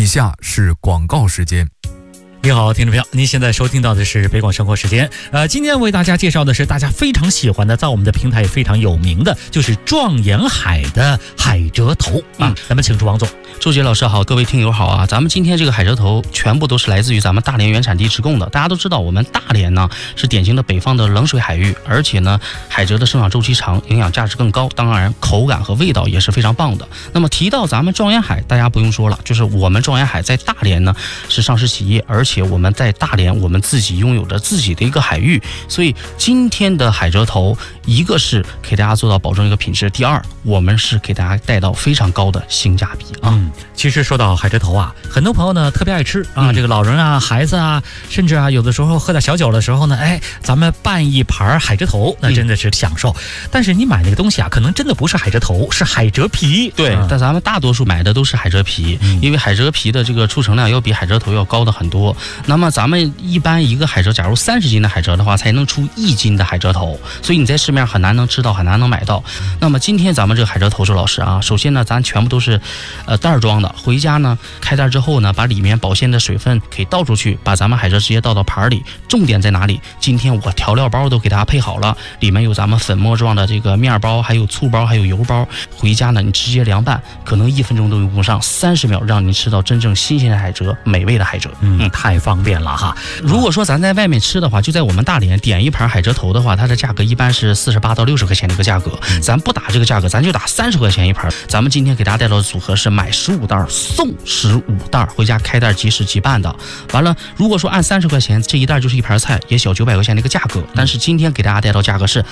以下是广告时间。 你好，听众朋友，您现在收听到的是北广生活时间。今天为大家介绍的是大家非常喜欢的，在我们的平台也非常有名的，就是状元海的海蜇头啊。咱们请出王总。 周杰老师好，各位听友好啊！咱们今天这个海蜇头全部都是来自于咱们大连原产地直供的。大家都知道，我们大连呢是典型的北方的冷水海域，而且呢海蜇的生长周期长，营养价值更高，当然口感和味道也是非常棒的。那么提到咱们状元海，大家不用说了，就是我们状元海在大连呢是上市企业，而且我们在大连我们自己拥有着自己的一个海域，所以今天的海蜇头，一个是给大家做到保证一个品质，第二我们是给大家带到非常高的性价比啊。 其实说到海蜇头啊，很多朋友呢特别爱吃啊，这个老人啊、孩子啊，甚至啊有的时候喝点小酒的时候呢，咱们拌一盘海蜇头，那真的是享受。但是你买那个东西啊，可能真的不是海蜇头，是海蜇皮。 对，但咱们大多数买的都是海蜇皮，因为海蜇皮的这个出成量要比海蜇头要高的很多。那么咱们一般一个海蜇，假如30斤的海蜇的话，才能出1斤的海蜇头，所以你在市面上很难能吃到，很难能买到。那么今天咱们这个海蜇头，周老师啊，首先呢，咱全部都是袋装的，回家呢开袋之后呢，把里面保鲜的水分可以倒出去，把咱们海蜇直接倒到盘里。重点在哪里？今天我调料包都给大家配好了，里面有咱们粉末状的这个面包，还有醋包，还有油包。回家呢，你直接凉拌，可能1分钟都用不上，30秒让你吃到真正新鲜的海蜇，美味的海蜇。 太方便了哈。 如果说咱在外面吃的话，就在我们大连点一盘海蜇头的话，它的价格一般是48到60块钱的一个价格，咱不打这个价格，咱就打30块钱一盘。咱们今天给大家带到的组合是买15袋送15袋，回家开袋即食即拌的。完了，如果说按30块钱，这一袋就是一盘菜，也小900块钱的一个价格。但是今天给大家带到价格是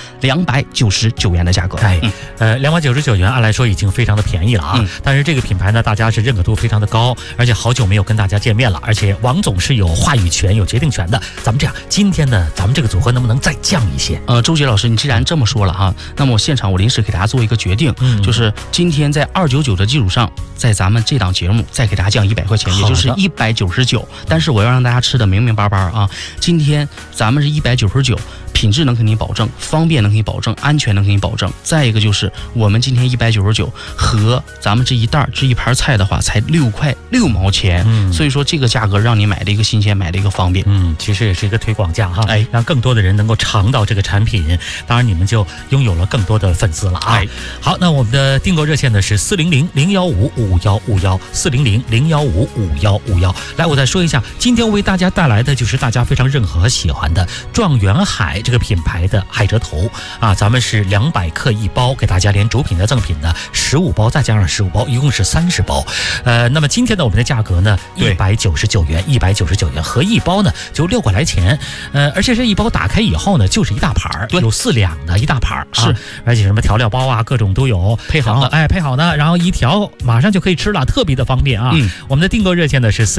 299元的价格。 299元按来说已经非常的便宜了啊。但是这个品牌呢，大家是认可度非常的高，而且好久没有跟大家见面了，而且王总是有话语权、有决定权的。咱们这样，今天呢，咱们这个组合能不能再降一些？ 周杰老师，你既然这么说了哈，那么我现场我临时给大家做一个决定，就是今天在299的基础上，在咱们这档节目再给大家降100块钱，也就是199。但是我要让大家吃的明明白白啊，今天咱们是199。品质能给你保证，方便能给你保证，安全能给你保证。再一个就是我们今天199和咱们这一袋这一盘菜的话，才6块6毛钱。所以说这个价格让你买了一个新鲜，买了一个方便。 其实也是一个推广价哈，让更多的人能够尝到这个产品。当然你们就拥有了更多的粉丝了啊。好，那我们的订购热线呢是400-015-5151，400-015-5151。来，我再说一下，今天为大家带来的就是大家非常认可和喜欢的状元海这个品牌的海蜇头啊，咱们是200克一包，给大家连主品的赠品呢15包，再加上15包，一共是30包。那么今天呢，我们的价格呢199元，199元合一包呢就6块来钱。而且这一包打开以后呢，就是一大盘，有4两的一大盘是， 而且什么调料包啊，各种都有配好的，配好的，然后一调马上就可以吃了，特别的方便啊。我们的订购热线呢是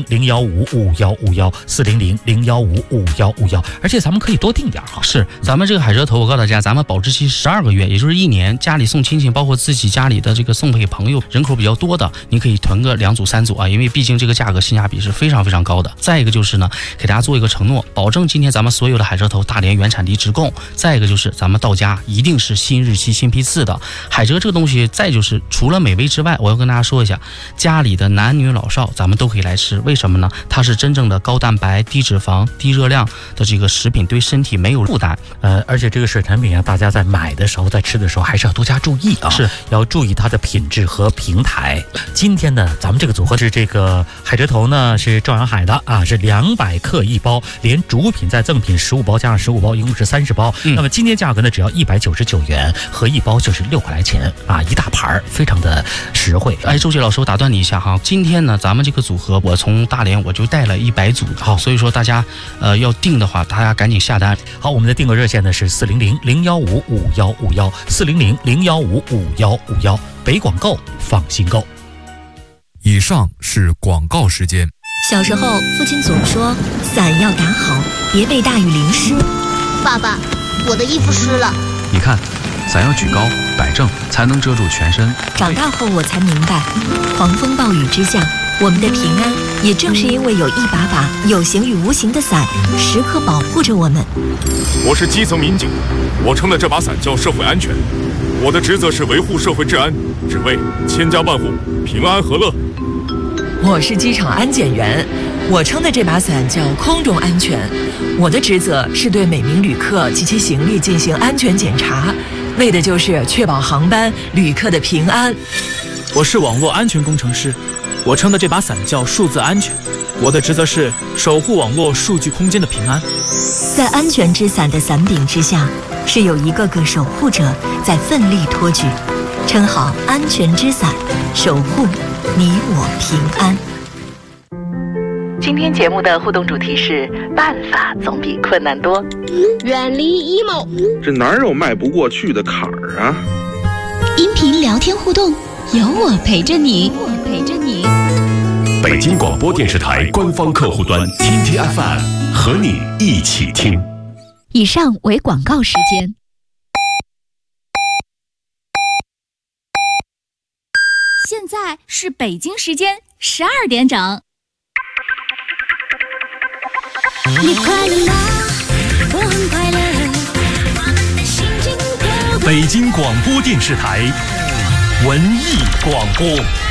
400-015-5151，400-015-5151，而且咱们可以多订点哈。 是，咱们这个海蜇头，我告诉大家，咱们保质期12个月，也就是1年。家里送亲戚，包括自己家里的这个送给朋友，人口比较多的，你可以囤个2组3组啊，因为毕竟这个价格性价比是非常非常高的。再一个就是呢，给大家做一个承诺，保证今天咱们所有的海蜇头大连原产地直供。再一个就是咱们到家一定是新日期新批次的海蜇这个东西。再就是除了美味之外，我要跟大家说一下，家里的男女老少咱们都可以来吃。为什么呢？它是真正的高蛋白、低脂肪、低热量的这个食品，对身体没有负担。 而且这个水产品啊，大家在买的时候，在吃的时候还是要多加注意啊， 是要注意它的品质和平台。今天呢，咱们这个组合是这个海蜇头呢是状元海的啊，是200克一包，连主品再赠品15包，加上15包，一共是30包。那么今天价格呢只要199元，合一包就是6块来钱啊，一大盘，非常的实惠。 周杰老师，我打断你一下哈，今天呢咱们这个组合，我从大连我就带了100组，好，所以说大家要订的话，大家赶紧下单。 好，我们的订购热线呢是400-015-5151，400-015-5151，北广购放心购。 以上是广告时间。 小时候，父亲总说伞要打好，别被大雨淋湿。 爸爸，我的衣服湿了。 你看，伞要举高摆正，才能遮住全身。 长大后我才明白，狂风暴雨之下，我们的平安也正是因为有一把把有形与无形的伞，时刻保护着我们。 我是基层民警，我撑的这把伞叫社会安全，我的职责是维护社会治安，只为千家万户平安和乐。 我是机场安检员，我撑的这把伞叫空中安全。我的职责是对每名旅客及其行李进行安全检查，为的就是确保航班旅客的平安。 我是网络安全工程师，我撑的这把伞叫数字安全。我的职责是守护网络数据空间的平安。 在安全之伞的伞柄之下，是有一个个守护者在奋力托举。撑好安全之伞，守护你我平安。 今天节目的互动主题是：办法总比困难多。 远离 emo， 这哪有迈不过去的坎儿啊？ 音频聊天互动，有我陪着你。 北京广播电视台官方客户端听听 FM， 和你一起听。 以上为广告时间。 现在是北京时间12点整。 你快乐吗？我很快乐。我们的心情都北京广播电视台文艺广播。